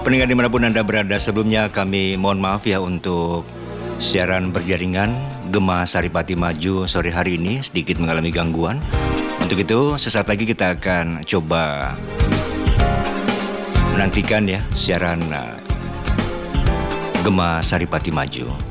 Pendengar dimanapun Anda berada, sebelumnya kami mohon maaf ya untuk siaran berjaringan Gema Saripati Maju sore hari ini sedikit mengalami gangguan. Untuk itu sesaat lagi kita akan coba menantikan ya siaran Gema Saripati Maju.